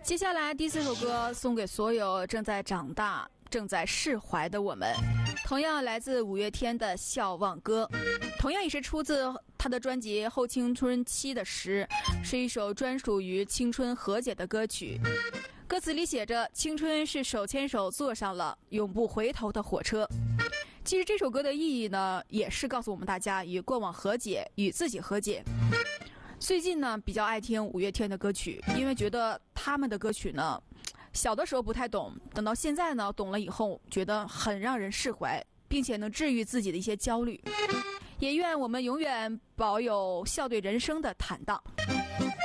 接下来第4首歌送给所有正在长大、正在释怀的我们，同样来自五月天的《笑忘歌》，同样也是出自他的专辑《后青春期的诗》，是一首专属于青春和解的歌曲。歌词里写着：青春是手牵手坐上了永不回头的火车。其实这首歌的意义呢，也是告诉我们大家与过往和解，与自己和解。最近呢，比较爱听五月天的歌曲，因为觉得他们的歌曲呢，小的时候不太懂，等到现在呢，懂了以后，觉得很让人释怀，并且能治愈自己的一些焦虑。也愿我们永远保有笑对人生的坦荡。